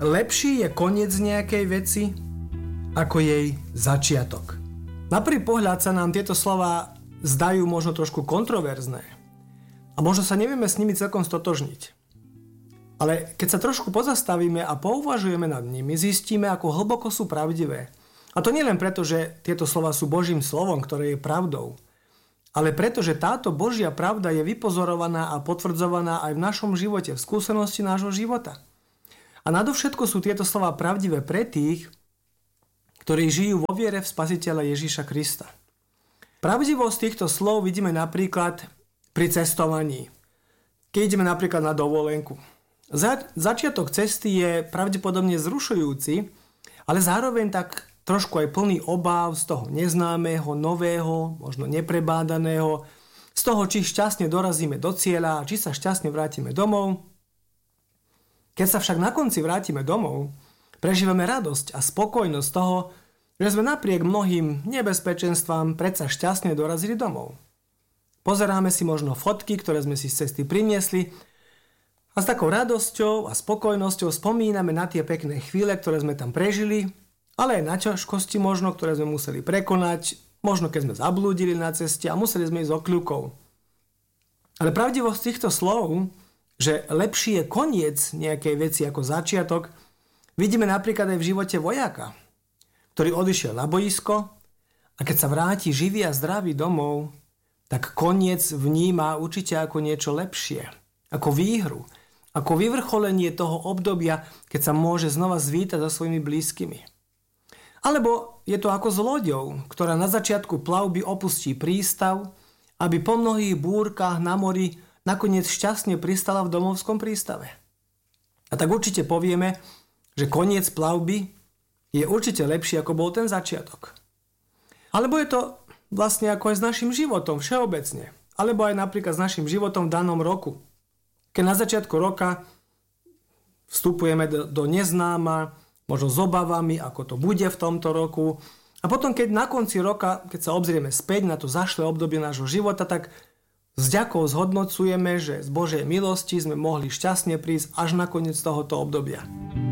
lepší je koniec nejakej veci, ako jej začiatok. Na prvý pohľad sa nám tieto slova zdajú možno trošku kontroverzné. A možno sa nevieme s nimi celkom stotožniť. Ale keď sa trošku pozastavíme a pouvažujeme nad nimi, zistíme, ako hlboko sú pravdivé. A to nie len preto, že tieto slova sú Božím slovom, ktoré je pravdou, ale preto, že táto Božia pravda je vypozorovaná a potvrdzovaná aj v našom živote, v skúsenosti nášho života. A nadovšetko sú tieto slova pravdivé pre tých, ktorí žijú vo viere v Spasiteľa Ježíša Krista. Pravdivosť týchto slov vidíme napríklad pri cestovaní. Keď ideme napríklad na dovolenku. Začiatok cesty je pravdepodobne zrušujúci, ale zároveň tak trošku aj plný obáv z toho neznámeho, nového, možno neprebádaného, z toho, či šťastne dorazíme do cieľa, či sa šťastne vrátime domov. Keď sa však na konci vrátime domov, prežívame radosť a spokojnosť z toho, že sme napriek mnohým nebezpečenstvám predsa šťastne dorazili domov. Pozeráme si možno fotky, ktoré sme si z cesty priniesli a s takou radosťou a spokojnosťou spomíname na tie pekné chvíle, ktoré sme tam prežili, ale aj na ťažkosti možno, ktoré sme museli prekonať, možno keď sme zablúdili na ceste a museli sme ísť okľukou. Ale pravdivosť týchto slov, že lepší je koniec nejakej veci ako začiatok, vidíme napríklad aj v živote vojaka, ktorý odišiel na boisko a keď sa vráti živý a zdravý domov, tak koniec vníma určite ako niečo lepšie, ako výhru, ako vyvrcholenie toho obdobia, keď sa môže znova zvítať so svojimi blízkymi. Alebo je to ako s loďou, ktorá na začiatku plavby opustí prístav, aby po mnohých búrkach na mori nakoniec šťastne pristala v domovskom prístave. A tak určite povieme, že koniec plavby je určite lepší, ako bol ten začiatok. Alebo je to vlastne ako aj s našim životom všeobecne. Alebo aj napríklad s našim životom v danom roku. Keď na začiatku roka vstupujeme do neznáma, možno s obavami, ako to bude v tomto roku. A potom, keď na konci roka, keď sa obzrieme späť na to zašlé obdobie nášho života, tak s vďakou zhodnocujeme, že z Božej milosti sme mohli šťastne prísť až na koniec tohoto obdobia.